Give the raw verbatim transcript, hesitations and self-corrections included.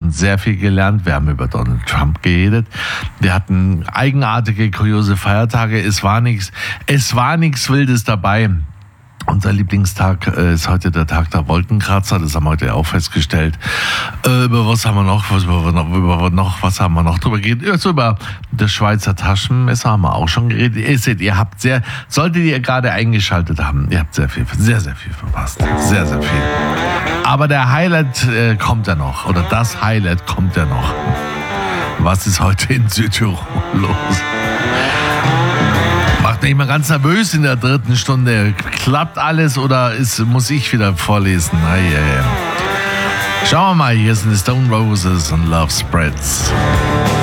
hatten sehr viel gelernt. Wir haben über Donald Trump geredet. Wir hatten eigenartige, kuriose Feiertage. Es war nichts, es war nichts Wildes dabei. Unser Lieblingstag äh, ist heute der Tag der Wolkenkratzer, das haben wir heute auch festgestellt. Äh, über was haben wir noch, was, über, über noch, was haben wir noch drüber geredet? Also über das Schweizer Taschenmesser haben wir auch schon geredet. Ihr seht, ihr habt sehr, solltet ihr gerade eingeschaltet haben, ihr habt sehr viel, sehr, sehr viel verpasst. Sehr, sehr viel. Aber der Highlight äh, kommt ja noch, oder das Highlight kommt ja noch. Was ist heute in Südtirol los? Macht mich mal ganz nervös in der dritten Stunde. Klappt alles oder ist, muss ich wieder vorlesen? Ah, yeah, yeah. Schauen wir mal, hier sind die Stone Roses und Love Spreads.